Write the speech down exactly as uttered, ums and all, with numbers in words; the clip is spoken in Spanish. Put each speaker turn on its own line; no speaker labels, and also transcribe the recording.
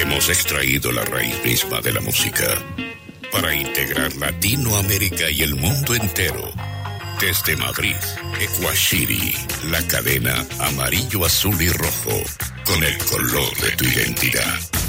Hemos extraído la raíz misma de la música para integrar Latinoamérica y el mundo entero. Desde Madrid, Ecuashiri, la cadena amarillo, azul y rojo, con el color de tu identidad.